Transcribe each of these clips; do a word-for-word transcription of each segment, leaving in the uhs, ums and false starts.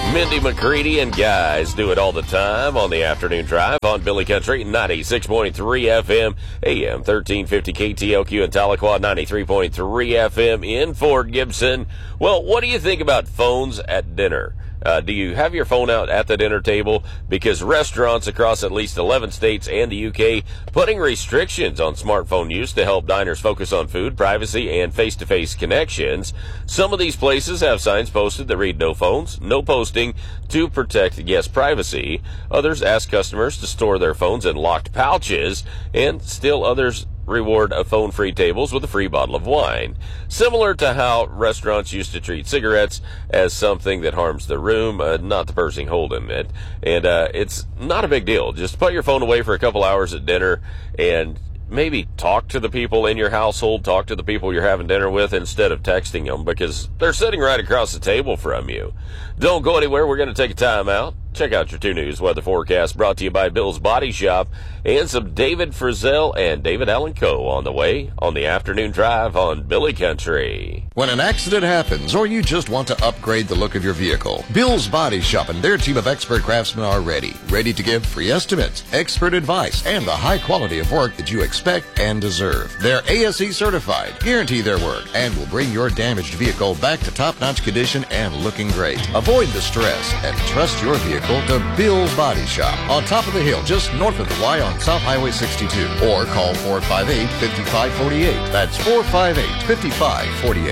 Mindy McCready and guys do it all the time on the afternoon drive on Billy Country ninety-six point three F M, A M thirteen fifty K T L Q in Tahlequah, ninety-three point three F M in Fort Gibson. Well, what do you think about phones at dinner? Uh, do you have your phone out at the dinner table? Because restaurants across at least eleven states and the U K putting restrictions on smartphone use to help diners focus on food, privacy, and face-to-face connections. Some of these places have signs posted that read no phones, no posting to protect guest privacy. Others ask customers to store their phones in locked pouches, and still others reward a phone-free tables with a free bottle of wine. Similar to how restaurants used to treat cigarettes as something that harms the room, uh, not the person holding it. And uh, it's not a big deal. Just put your phone away for a couple hours at dinner and maybe talk to the people in your household, talk to the people you're having dinner with instead of texting them, because they're sitting right across the table from you. Don't go anywhere. We're going to take a time out. Check out your two News weather forecast brought to you by Bill's Body Shop and some David Frizzell and David Allen Coe on the way on the afternoon drive on Billy Country. When an accident happens or you just want to upgrade the look of your vehicle, Bill's Body Shop and their team of expert craftsmen are ready. Ready to give free estimates, expert advice, and the high quality of work that you expect and deserve. They're A S E certified, guarantee their work, and will bring your damaged vehicle back to top-notch condition and looking great. Avoid the stress and trust your vehicle to Bill's Body Shop on top of the hill just north of the Y on South Highway sixty-two, or call four five eight, five five four eight. That's four five eight, five five four eight.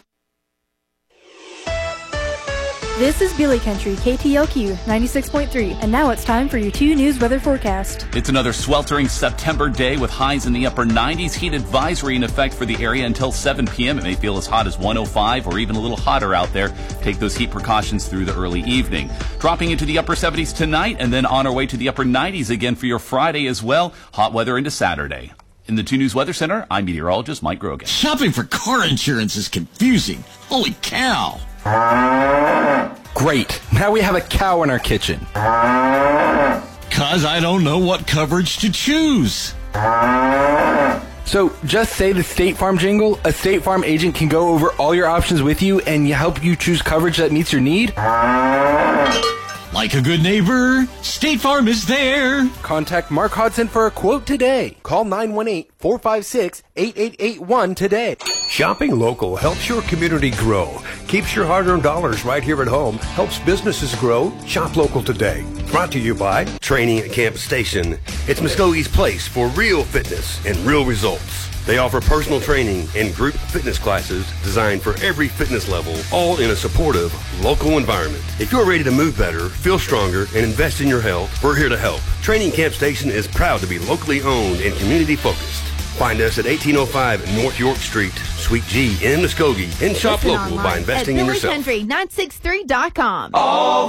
This is Billy Country, K T L Q ninety-six point three, and now it's time for your two News weather forecast. It's another sweltering September day with highs in the upper nineties. Heat advisory in effect for the area until seven p.m. It may feel as hot as one oh five or even a little hotter out there. Take those heat precautions through the early evening. Dropping into the upper seventies tonight and then on our way to the upper nineties again for your Friday as well. Hot weather into Saturday. In the two News Weather Center, I'm meteorologist Mike Grogan. Shopping for car insurance is confusing. Holy cow. Great. Now we have a cow in our kitchen. Cause I don't know what coverage to choose. So just say the State Farm jingle. A State Farm agent can go over all your options with you and help you choose coverage that meets your need. Like a good neighbor, State Farm is there. Contact Mark Hodson for a quote today. Call nine one eight, four five six, eight eight eight one today. Shopping local helps your community grow, keeps your hard-earned dollars right here at home, helps businesses grow. Shop local today. Brought to you by Training at Camp Station. It's Muskogee's place for real fitness and real results. They offer personal training and group fitness classes designed for every fitness level, all in a supportive, local environment. If you're ready to move better, feel stronger, and invest in your health, we're here to help. Training Camp Station is proud to be locally owned and community-focused. Find us at eighteen oh five North York Street, Suite G in Muskogee, and shop Listen local online by investing at in yourself. Billy Country nine six three dot com. Oh.